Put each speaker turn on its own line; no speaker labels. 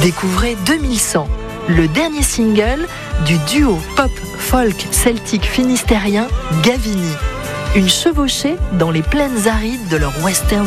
Découvrez 2100, le dernier single du duo pop-folk celtique finistérien Gavini. Une chevauchée dans les plaines arides de leur western